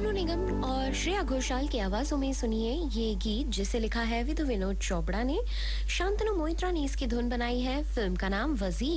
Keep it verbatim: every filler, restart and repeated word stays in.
सोनू निगम और श्रेया घोषाल की आवाजों में सुनिए ये गीत, जिसे लिखा है विधु विनोद चोपड़ा ने। शांतनु मोहित्रा ने इसकी धुन बनाई है। फिल्म का नाम वजीर।